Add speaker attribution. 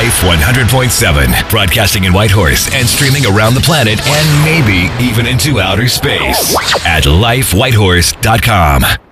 Speaker 1: Life 100.7, broadcasting in Whitehorse and streaming around the planet and maybe even into outer space at lifewhitehorse.com.